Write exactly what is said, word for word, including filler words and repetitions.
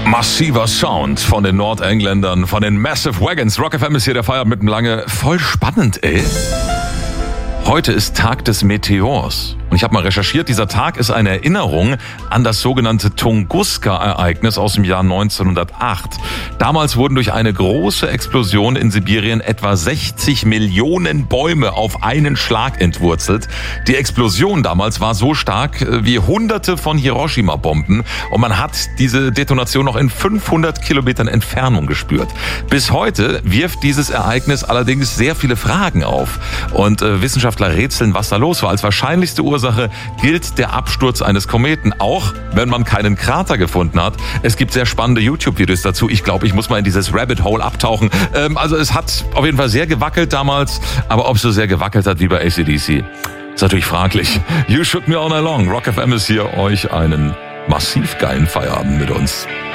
Massiver Sound von den Nordengländern, von den Massive Wagons. Rock F M ist hier der Feierabend mit dem Lange. Voll spannend, ey. Heute ist Tag des Meteors. Und ich habe mal recherchiert, dieser Tag ist eine Erinnerung an das sogenannte Tunguska-Ereignis aus dem Jahr neunzehnhundertacht. Damals wurden durch eine große Explosion in Sibirien etwa sechzig Millionen Bäume auf einen Schlag entwurzelt. Die Explosion damals war so stark wie hunderte von Hiroshima-Bomben und man hat diese Detonation noch in fünfhundert Kilometern Entfernung gespürt. Bis heute wirft dieses Ereignis allerdings sehr viele Fragen auf und äh, Wissenschaftler rätseln, was da los war. Als wahrscheinlichste Ursache gilt der Absturz eines Kometen, auch wenn man keinen Krater gefunden hat. Es gibt sehr spannende YouTube-Videos dazu. Ich glaube, ich muss mal in dieses Rabbit Hole abtauchen. Ähm, also es hat auf jeden Fall sehr gewackelt damals, aber ob es so sehr gewackelt hat wie bei A C D C, ist natürlich fraglich. You shook me all along. Rock F M ist hier, euch einen massiv geilen Feierabend mit uns.